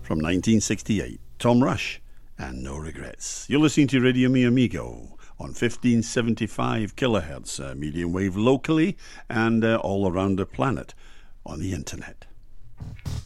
from 1968. Tom Rush and No Regrets. You're listening to Radio Mi Amigo on 1575 kilohertz, medium wave locally and all around the planet on the internet.